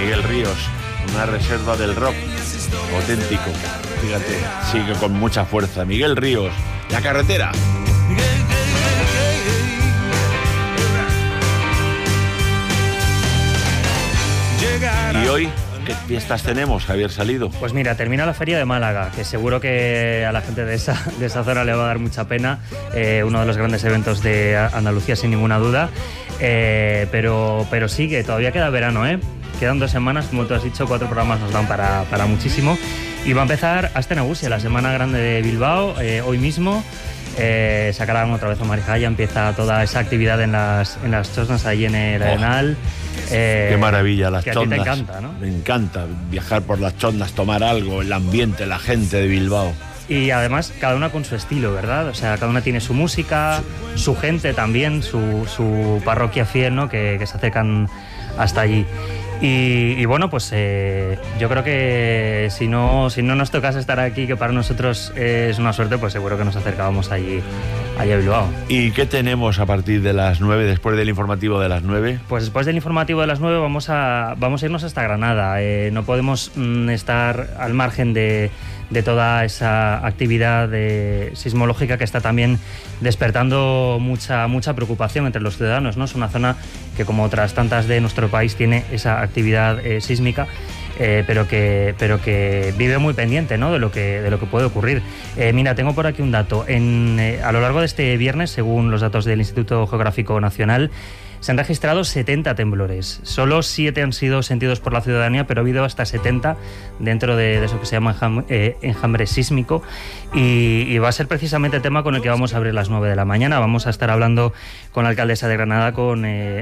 Miguel Ríos, una reserva del rock auténtico. Fíjate, sigue con mucha fuerza. Miguel Ríos, La Carretera. Y hoy, ¿qué fiestas tenemos, Javier Salido? Pues mira, termina la Feria de Málaga, que seguro que a la gente de esa zona le va a dar mucha pena. Uno de los grandes eventos de Andalucía, sin ninguna duda. Pero sí, que todavía queda verano, ¿eh? Quedan 2 semanas, como tú has dicho, 4 programas nos dan para muchísimo. Y va a empezar Astenagusia, la Semana Grande de Bilbao, hoy mismo. Sacarán otra vez a Marijaya, empieza toda esa actividad en las chosnas ahí en el Arenal. Qué maravilla, las chondas. A ti te encanta, ¿no? Me encanta viajar por las chondas, tomar algo, el ambiente, la gente de Bilbao. Y además cada una con su estilo, ¿verdad? O sea, cada una tiene su música, su gente también, su parroquia fiel, ¿no? Que se acercan hasta allí. Y bueno, pues yo creo que si no nos tocase estar aquí, que para nosotros es una suerte, pues seguro que nos acercábamos allí a Bilbao. ¿Y qué tenemos a partir de las 9, después del informativo de las 9? Pues después del informativo de las 9 vamos a irnos hasta Granada. No podemos estar al margen de toda esa actividad sismológica que está también despertando mucha preocupación entre los ciudadanos, ¿no? Es una zona que, como otras tantas de nuestro país, tiene esa actividad sísmica, pero que vive muy pendiente, ¿no? de lo que puede ocurrir. Mira, tengo por aquí un dato. A lo largo de este viernes, según los datos del Instituto Geográfico Nacional, se han registrado 70 temblores. Solo 7 han sido sentidos por la ciudadanía, pero ha habido hasta 70 dentro de eso que se llama enjambre sísmico. Y va a ser precisamente el tema con el que vamos a abrir las 9 de la mañana. Vamos a estar hablando con la alcaldesa de Granada, con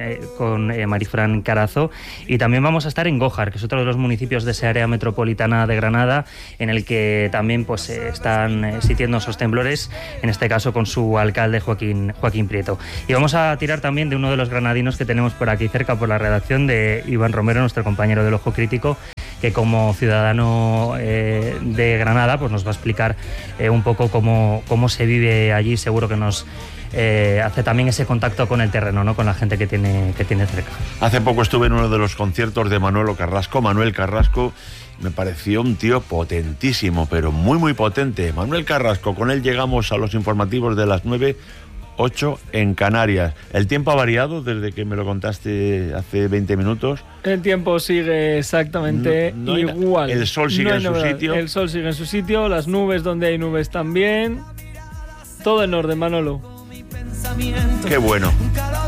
Marifran Carazo. Y también vamos a estar en Gójar, que es otro de los municipios de esa área metropolitana de Granada, en el que también pues están sintiendo esos temblores, en este caso con su alcalde Joaquín Prieto. Y vamos a tirar también de uno de los granadinos que tenemos por aquí cerca, por la redacción, de Iván Romero, nuestro compañero del Ojo Crítico, que como ciudadano de Granada pues nos va a explicar un poco cómo se vive allí. Seguro que nos hace también ese contacto con el terreno, ¿no? Con la gente que tiene cerca. Hace poco estuve en uno de los conciertos de Manuel Carrasco. Me pareció un tío potentísimo, pero muy muy potente. Manuel Carrasco, con él llegamos a los informativos de las 9:08 en Canarias. ¿El tiempo ha variado desde que me lo contaste hace 20 minutos? El tiempo sigue exactamente igual. ¿El sol sigue en su sitio? El sol sigue en su sitio, las nubes donde hay nubes también. Todo en orden, Manolo. Qué bueno.